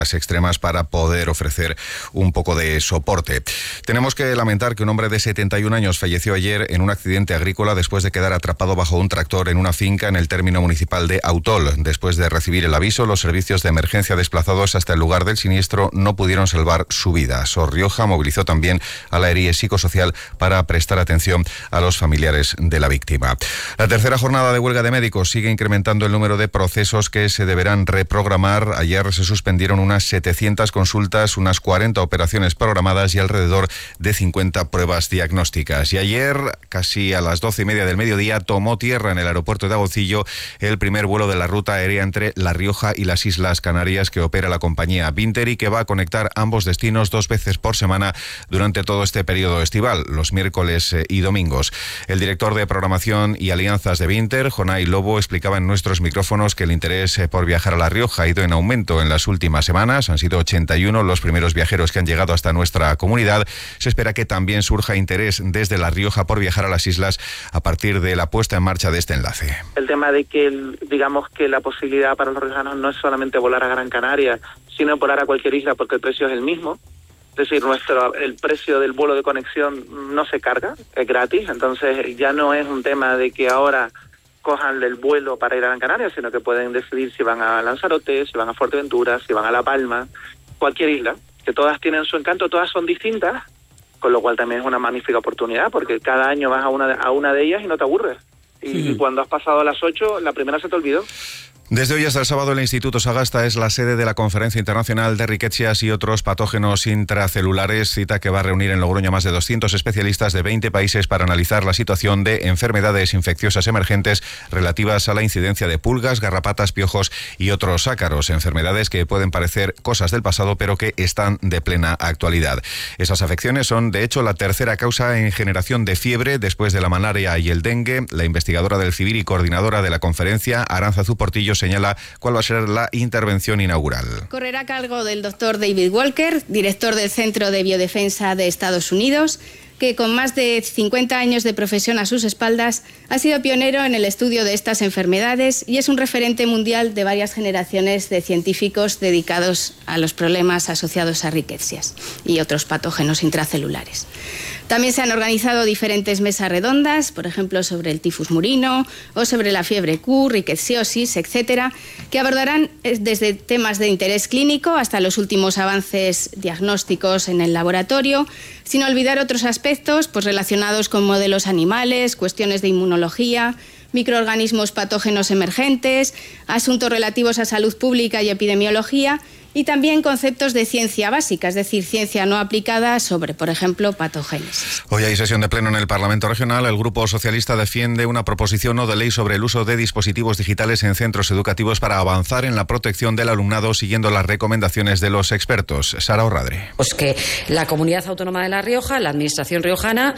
extremas para poder ofrecer un poco de soporte. Tenemos que lamentar que un hombre de 71 años falleció ayer en un accidente agrícola después de quedar atrapado bajo un tractor en una finca en el término municipal de Autol. Después de recibir el aviso, los servicios de emergencia desplazados hasta el lugar del siniestro no pudieron salvar su vida. Sor Rioja movilizó también a la ERIE psicosocial para prestar atención a los familiares de la víctima. La tercera jornada de huelga de médicos sigue incrementando el número de procesos que se deberán reprogramar. Ayer se suspendieron unas 700 consultas, unas 40 operaciones programadas y alrededor de 50 pruebas diagnósticas. Y ayer, casi a las 12:30 del mediodía, tomó tierra en el aeropuerto de Agoncillo el primer vuelo de la ruta aérea entre La Rioja y las Islas Canarias que opera la compañía Binter y que va a conectar ambos destinos 2 veces por semana durante todo este periodo estival, los miércoles y domingos. El director de programación y alianzas de Binter, Jonay Lobo, explicaba en nuestros micrófonos que el interés por viajar a La Rioja ha ido en aumento en las últimas semanas. Han sido 81 los primeros viajeros que han llegado hasta nuestra comunidad. Se espera que también surja interés desde La Rioja por viajar a las islas a partir de la puesta en marcha de este enlace. El tema de que, digamos que la posibilidad para los riojanos no es solamente volar a Gran Canaria, sino volar a cualquier isla porque el precio es el mismo. Es decir, el precio del vuelo de conexión no se carga, es gratis. Entonces ya no es un tema de que ahora cojan el vuelo para ir a Gran Canaria, sino que pueden decidir si van a Lanzarote, si van a Fuerteventura, si van a La Palma, cualquier isla, que todas tienen su encanto, todas son distintas, con lo cual también es una magnífica oportunidad, porque cada año vas a una de ellas y no te aburres. Y cuando has pasado a las 8, la primera se te olvidó. Desde hoy hasta el sábado, el Instituto Sagasta es la sede de la Conferencia Internacional de Riquecias y otros patógenos intracelulares, cita que va a reunir en Logroño a más de 200 especialistas de 20 países para analizar la situación de enfermedades infecciosas emergentes relativas a la incidencia de pulgas, garrapatas, piojos y otros ácaros, enfermedades que pueden parecer cosas del pasado pero que están de plena actualidad. Esas afecciones son, de hecho, la tercera causa en generación de fiebre después de la malaria y el dengue. La investigadora del CIVIR y coordinadora de la conferencia, Arantzazu Portillo, señala cuál va a ser la intervención inaugural. Correrá a cargo del doctor David Walker, director del Centro de Biodefensa de Estados Unidos, que con más de 50 años de profesión a sus espaldas ha sido pionero en el estudio de estas enfermedades y es un referente mundial de varias generaciones de científicos dedicados a los problemas asociados a riquecias y otros patógenos intracelulares. También se han organizado diferentes mesas redondas, por ejemplo, sobre el tifus murino o sobre la fiebre Q, rickettsiosis, etcétera, que abordarán desde temas de interés clínico hasta los últimos avances diagnósticos en el laboratorio, sin olvidar otros aspectos relacionados con modelos animales, cuestiones de inmunología, microorganismos patógenos emergentes, asuntos relativos a salud pública y epidemiología, y también conceptos de ciencia básica, es decir, ciencia no aplicada sobre, por ejemplo, patogénesis. Hoy hay sesión de pleno en el Parlamento Regional. El Grupo Socialista defiende una proposición no de ley sobre el uso de dispositivos digitales en centros educativos para avanzar en la protección del alumnado siguiendo las recomendaciones de los expertos. Sara Orradre. Pues que la Comunidad Autónoma de La Rioja, la Administración riojana,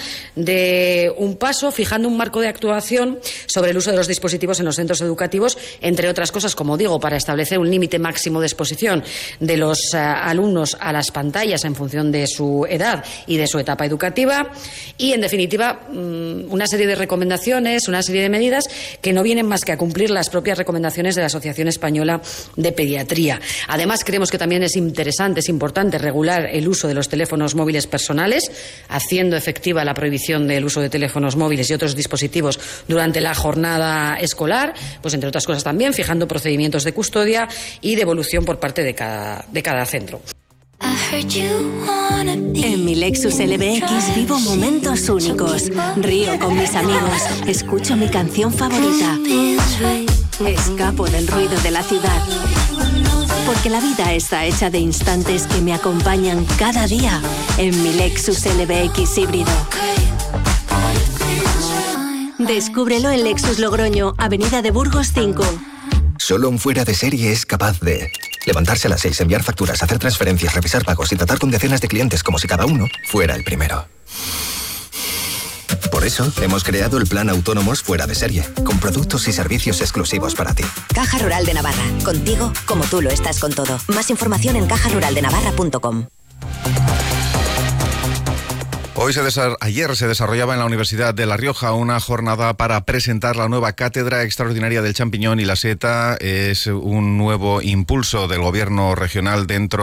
dé un paso fijando un marco de actuación sobre el uso de los dispositivos en los centros educativos, entre otras cosas, como digo, para establecer un límite máximo de exposición de los alumnos a las pantallas en función de su edad y de su etapa educativa y, en definitiva, una serie de recomendaciones, una serie de medidas que no vienen más que a cumplir las propias recomendaciones de la Asociación Española de Pediatría. Además, creemos que también es interesante, es importante regular el uso de los teléfonos móviles personales, haciendo efectiva la prohibición del uso de teléfonos móviles y otros dispositivos durante la jornada escolar, pues entre otras cosas también fijando procedimientos de custodia y devolución por parte de cada centro. En mi Lexus LBX vivo momentos únicos. Río con mis amigos, escucho mi canción favorita, escapo del ruido de la ciudad. Porque la vida está hecha de instantes que me acompañan cada día en mi Lexus LBX híbrido. Descúbrelo en Lexus Logroño, Avenida de Burgos 5. Solo un fuera de serie es capaz de levantarse a las 6, enviar facturas, hacer transferencias, revisar pagos y tratar con decenas de clientes como si cada uno fuera el primero. Por eso, hemos creado el Plan Autónomos Fuera de Serie, con productos y servicios exclusivos para ti. Caja Rural de Navarra, contigo como tú lo estás con todo. Más información en cajaruraldenavarra.com. Ayer se desarrollaba en la Universidad de La Rioja una jornada para presentar la nueva Cátedra Extraordinaria del Champiñón y la Seta. Es un nuevo impulso del Gobierno regional dentro